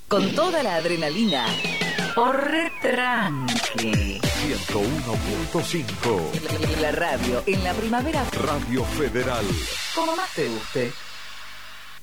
con toda la adrenalina. Por retranque. 101.5. La radio en la primavera. Radio Federal. Como más te guste.